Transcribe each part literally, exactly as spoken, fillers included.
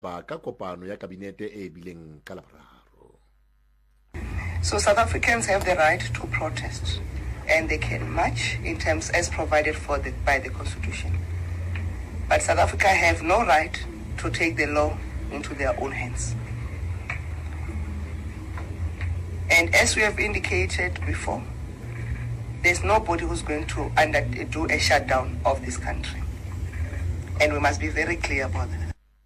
pa ka kopano ya kabinete e bileng ka Laboraro. So South Africans have the right to protest, and they can march in terms as provided for the, by the Constitution. But South Africa have no right to take the law into their own hands. And as we have indicated before, there's nobody who's going to under, do a shutdown of this country. And we must be very clear about that.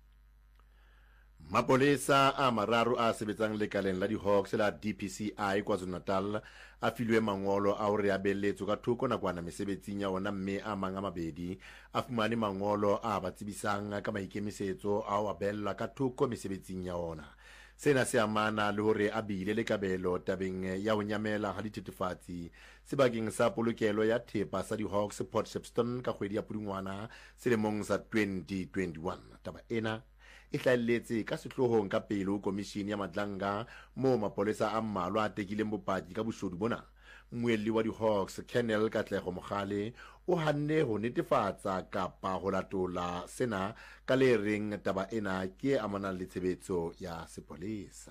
Mapolesa a mararo a sebetsang lekaleng la di-Hawks la D P C I KwaZulu-Natal a filwe mangolo a hore a beeletso ka thoko nakwana mesebetsing ya ona, mme a mang a mabedi a fumane mangolo a ba tsebisang ka maikemisetso a ho abella ka thoko mesebetsing ya ona. Sena se amana le hore a bile le kabelo tabeng ya ho nyamela ha dithethefatsi sebakeng sa polokelo ya thepa sa di-Hawks Port Shepstone ka kgwedi ya Pudungwana selemong sa twenty twenty-one. Taba ena e hlaelletse ka sehlohong ka pelo komishini ya Madlanga mo mapolesa a mmalwa a tekileng bopaki ka boshodu bona. Mmuelli wa di-Hawks Colonel Katlego Mogale o hanne ho netefatsa kapa ho latola sena ka le reng taba ena ke amanang le tshebetso ya sepolesa.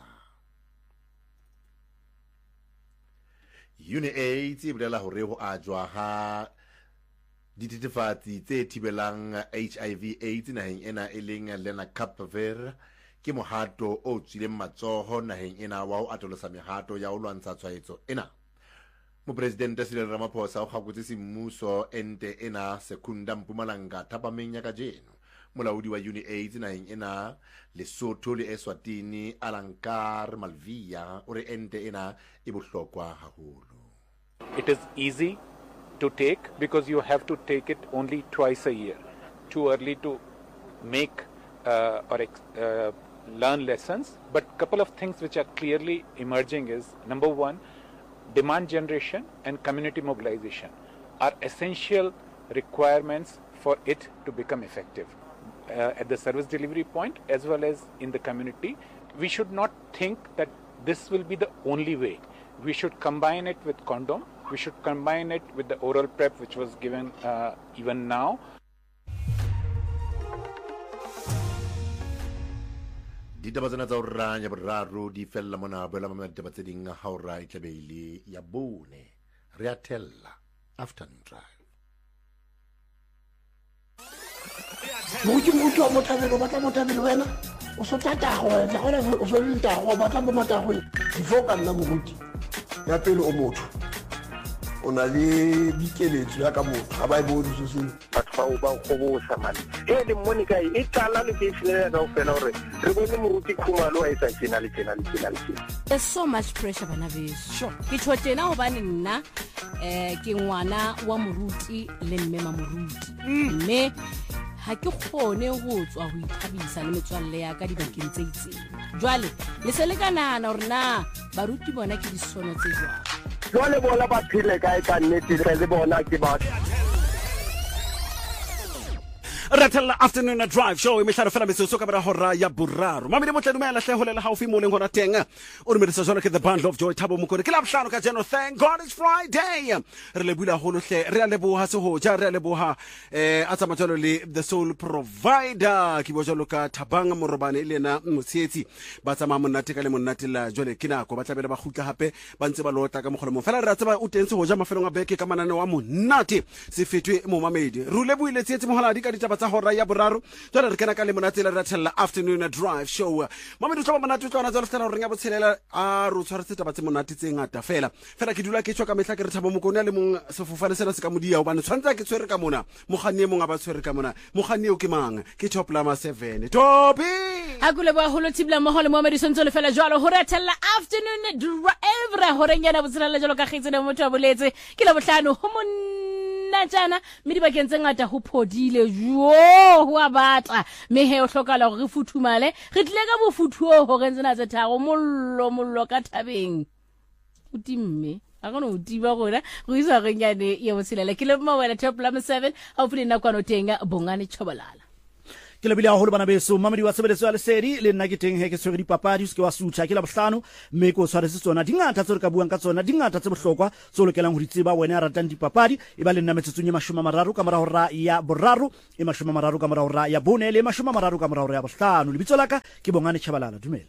UNAIDS e bolela hore ho ajwa ha dithethefatsi tse thibelang H I V AIDS naheng ena e leng lenacapavir ke mohato o tswileng matsoho naheng ena wa ho atolosa mehato ya ho lwantsha tshwaetso ena. Mopresidente Cyril Ramaphosa o gakotse semmuso ente ena Secunda Mpumalanga thapameng ya kajeno. Molaodi wa UNAIDS naheng ena Lesotho le Eswatini Alankar Malvia o re ente ena e bohlokwa haholo. It is easy to take because you have to take it only twice a year. Too early to make uh, or uh, learn lessons. But a couple of things which are clearly emerging is, number one, demand generation and community mobilization are essential requirements for it to become effective uh, at the service delivery point as well as in the community. We should not think that this will be the only way. We should combine it with condom. We should combine it with the oral prep which was given uh, even now. Ditaba tsena tsa hora ya boraro di fella mona boela mama ditaba tse ding ha hora e tlabele ya bone re a tella afternoon drive. Mo ke mo tlo mo tabelo ba tla mo tabelo wena o so tata go tla gona o so nta go ba tla mo mata go before ka nna moruti ya pele o motho o na le dikeletso ya ka motho ga ba e bone so se batho ba go go sa mali e le monica e tsala le ke fela ka ofela hore re bone moruti khumalo a etsa tsena le tsena le tsena le tsena. There's so much pressure bana beso. Sure. Ke tshotena ho bane nna eh ke ngwana wa moruti le mme ma moruti. Mme ha ke kgone go tswa ho ithabisa le metswalle ya ka dibakeng tse itseng. Jwale le se le kanana hore na baruti bona ke disono tse jwang. Jwale bona ba phile kae ka nnete le bona ke ba Ratella afternoon a drive show e mehlano fela metso ka bara hora ya boraro. Mamedi mo tledumela hle ho lela haufi mo leng hona teng. O re medisa jona ke the bundle of joy Thabo Mokone. Ke la bohlano ka jeno, thank God it's Friday. Re le bula holo hle re a leboha se ho ja re a leboha eh a tsamatjalo le the soul provider ki bo jalo ka Thabang Morobane le na motsietsi ba tsama monate ka le monate la jole ke nako ba tlabela ba khutla hape ba ntse ba lota ka mogolo mo fela re a tseba o teng se ho ja mafelong a beke ka manane wa monate se fetwe mo mamedi. Re le buile tsietsi mohala di ka ditaba tsa hora ya boraro tsona re kena ka le monate la ratella afternoon drive show. Mama ditlo ba monate tsona tsona fela re nga botshelela a ro tshwaretse taba tse monate tse ngata fela fela ke dula ke tswa ka mehla ke re Thabo Mokone le mong sefofane sena se ka modia hobane tshwantse ke tshwere ka mona mogani e mong a ba tshwere ka mona mogani o ke mang ke Top Lama seven Topi ha kule ba holo tibla mo hole mo medisonzo le fela jwalo ho ratella afternoon drive re ho rengena botshelela jalo ka khitse le motho a boletse ke la bohlano ho monna jana me di bakeng tse ngata ho phodile jo ho a batla me he o hlokala hore re futhumale re tle ka bofuthu ho re ntsena tse tharo mollo mollo ka Thabeng o timme a gona o tiba gona go isa re nyane ye botshelela ke le mo wena Top Lama seven ha o pele nna kwano tenga bongane Chobalala. ke lebile a holo bana beso mamadi wa tshebeletso ya lesedi le nna ke teng he ke tshwere dipapadi se ke wa sutlha ke la bohlano mme ko tshwaretse tsona dingata tse re ka buang ka tsona dingata tse bohlokwa tse lokelang ho di tseba wena a ratang dipapadi e ba le nna metsotso nye mashome a mararo ka mora hora ya boraro e mashome a mararo ka mora hora ya bone le mashome a mararo ka mora hora ya bohlano lebitso laka ke Bongane Chabalala dumela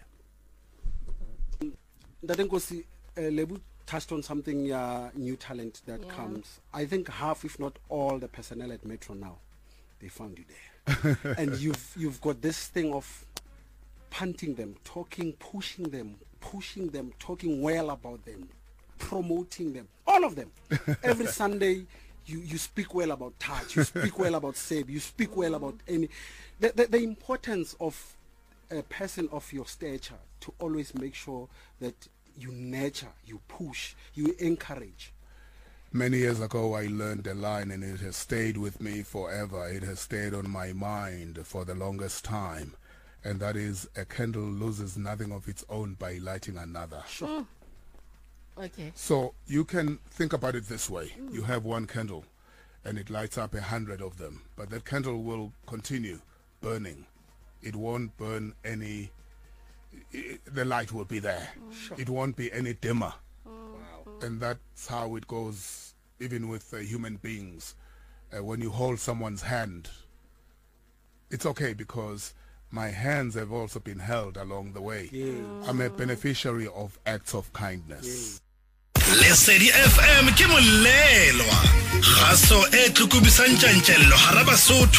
Ndadenkosi uh, Lebu touched on something uh, new talent that Yeah. comes. I think half, if not all, the personnel at Metro now, they found you there, and you've you've got this thing of punting them, talking, pushing them, pushing them, talking well about them, promoting them, all of them. Every Sunday, you you speak well about touch, you speak well about save, you speak well about any. The, the, the importance of a person of your stature to always make sure that you nurture, you push, you encourage. Many years ago, I learned a line, and it has stayed with me forever. It has stayed on my mind for the longest time, and that is, a candle loses nothing of its own by lighting another. Mm. Okay. So you can think about it this way. You have one candle, and it lights up a hundred of them, but that candle will continue burning. It won't burn any, i- the light will be there. Sure. It won't be any dimmer. Wow. And that's how it goes even with uh, human beings. Uh, when you hold someone's hand, it's okay because my hands have also been held along the way. Yes. I'm a beneficiary of acts of kindness. Lesedi F M ke molelwa. Khaso e tlukubisang tjantjello haraba Sotho.